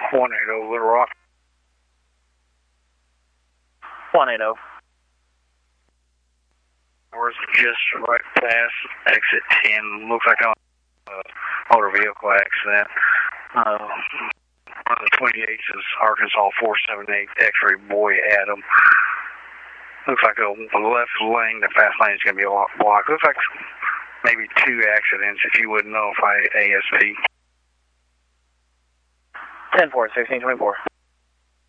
180 Little Rock. 180. We're just right past exit 10. Looks like a motor vehicle accident. One of the 28s is Arkansas 478 X-ray Boy Adam. Looks like the left lane, the fast lane is going to be blocked. Looks like maybe 2 accidents if you wouldn't notify ASP. 10-4, 1624.